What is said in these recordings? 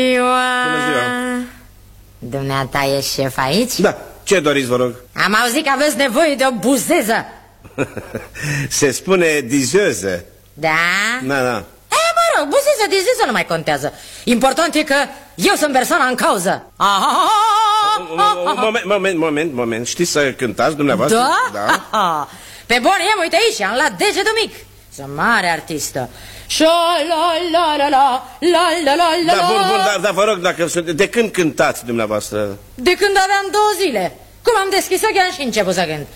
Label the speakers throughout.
Speaker 1: Bună ziua!
Speaker 2: Dumneata e șef aici?
Speaker 1: Da, ce doriți, vă rog?
Speaker 2: Am auzit că aveți nevoie de o buzeză.
Speaker 1: Se spune dizeză.
Speaker 2: Da?
Speaker 1: Da.
Speaker 2: Mă rog, buzeză, dizeză nu mai contează. Important e că eu sunt persoana în cauză.
Speaker 1: Moment. Știți să cântați dumneavoastră?
Speaker 2: Da? Pe bun, uite aici, am luat degetul mic. Sunt mare artistă.
Speaker 1: Da, bun, dar vă rog, de când cântați dumneavoastră?
Speaker 2: De când aveam 2 zile. Cum am deschis ochii, am și început să cânt.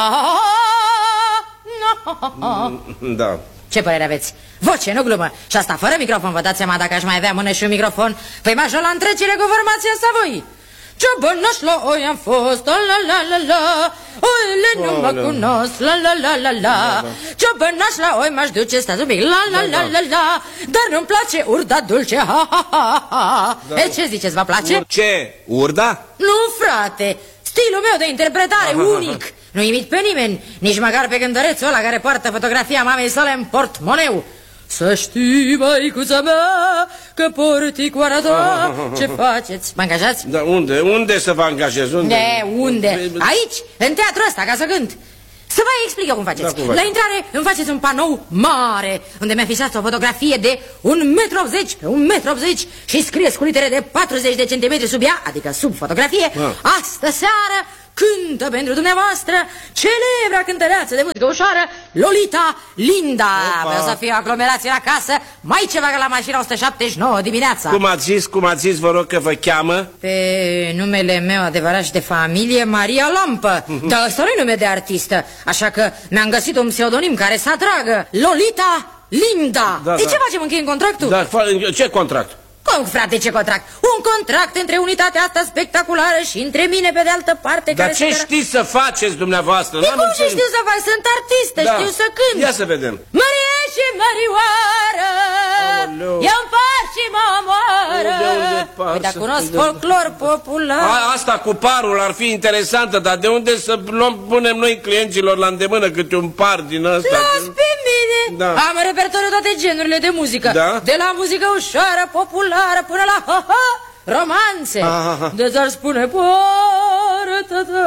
Speaker 1: Da.
Speaker 2: Ce părere aveți? Voce, nu glumă. Și asta fără microfon, vă dați seama dacă aș mai avea mână și un microfon? Păi m-aș lua la întrecere cu formația Savoie. Ciobănaș la oi am fost, la, oile nu mă cunosc, la. Ciobănaș la oi m-aș duce, stați un pic, la, dar nu-mi place urda dulce, ha. E, ce ziceți, vă place?
Speaker 1: Ce? Urda?
Speaker 2: Nu, frate, stilul meu de interpretare unic. Nu imit pe nimeni, nici măcar pe cântărețul ăla care poartă fotografia mamei sale în portmoneu. Să știi, măicuța mea, că porticoara ta, ce faceți? Mă angajați?
Speaker 1: Da, unde să vă angajez?
Speaker 2: Unde? Aici, în teatrul ăsta, ca să cânt. Să vă explic eu cum faceți.
Speaker 1: Da,
Speaker 2: la intrare îmi faceți un panou mare, unde mi-a fișat o fotografie de 1,80 pe 1,80 și scrieți cu litere de 40 de centimetri sub ea, adică sub fotografie. Astă seară cântă pentru dumneavoastră celebra cântăreață de muzică ușoară, Lolita Linda. Vreau să fie o aglomerație la casă, mai ceva ca la mașina 179 dimineața.
Speaker 1: Cum ați zis, vă rog, că vă cheamă?
Speaker 2: Pe numele meu adevărat și de familie, Maria Lampă. Dar ăsta nu-i nume de artistă, așa că mi-am găsit un pseudonim care să atragă. Lolita Linda. Ce facem, încheiem contractul?
Speaker 1: Da, ce contract?
Speaker 2: Cum, frate, ce contract? Un contract între unitatea asta spectaculară și între mine pe de altă parte.
Speaker 1: Dar ce știți să faceți dumneavoastră?
Speaker 2: De cum ce știu să fac? Sunt artistă, știu să cânt.
Speaker 1: Ia să vedem.
Speaker 2: Mărie și mărioară, ia-mi faci și mă omoară. Păi, dar cunosc folclor popular.
Speaker 1: Asta cu parul ar fi interesantă, dar de unde să punem noi clienților la îndemână câte un par din ăsta?
Speaker 2: Las pe mine. Am în repertoriu toate genurile de muzică. De la muzică ușoară, populară, până la romanțe. De ți-ar spune poartă-ta,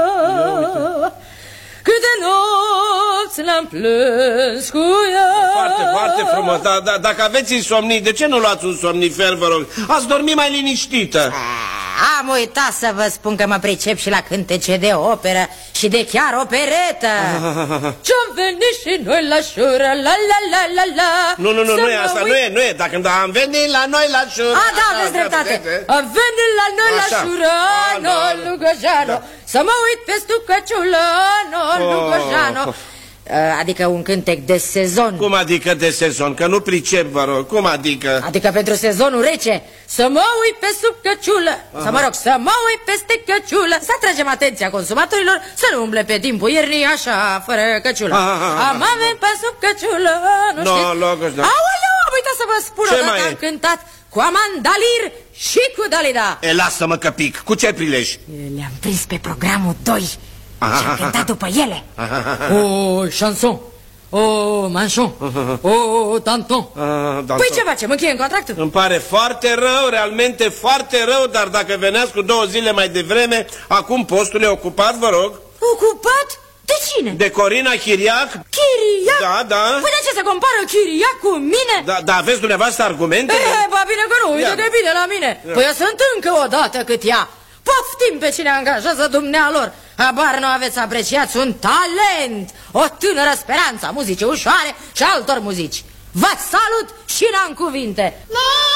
Speaker 2: câte nopți le-am plâns cu ea.
Speaker 1: Foarte frumos, dar dacă aveți insomnii, de ce nu luați un somnifer, vă rog? Ați dormi mai liniștită.
Speaker 2: Am uitat să vă spun că mă pricep și la cântece de operă și de chiar operetă. Ce-am venit și noi la șură, la.
Speaker 1: Nu e asta, nu e. Dacă am venit la noi la șură.
Speaker 2: Da, aveți dreptate. Am venit la noi la șură, Lugojano, să mă uit pe stucăciulă, Lugojano. Adică un cântec de sezon.
Speaker 1: Cum adică de sezon? Că nu pricep, vă rog. Cum adică?
Speaker 2: Adică pentru sezonul rece. Să mă uit pe sub căciulă, să mă uit peste căciulă. Să atragem atenția consumatorilor să nu umble pe timpul iernii așa, fără căciulă. Am avut pe sub căciulă, nu știu. Aoleu, am uitat să vă spun că am cântat cu Amandalir și cu Dalida.
Speaker 1: Lasă-mă că pic. Cu ce prilej?
Speaker 2: Le-am prins pe programul 2 și am cântat după ele. O chanson, o manchon, o danton. Păi ce facem? Încheiem contractul?
Speaker 1: Îmi pare foarte rău, realmente foarte rău, dar dacă veneați cu 2 zile mai devreme, acum postul e ocupat, vă rog.
Speaker 2: Ocupat? De cine?
Speaker 1: De Corina Chiriac.
Speaker 2: Chiriac?
Speaker 1: Da.
Speaker 2: Păi de ce se compară Chiriac cu mine?
Speaker 1: Da, aveți dumneavoastră argumente?
Speaker 2: Ba bine că nu, uite de bine la mine. Păi eu sunt încă o dată cât ea. Poftim pe cine angajează dumnealor. Habar nu aveți, apreciați un talent, o tânără speranță a muzicii ușoare și altor muzici. Vă salut și n-am cuvinte.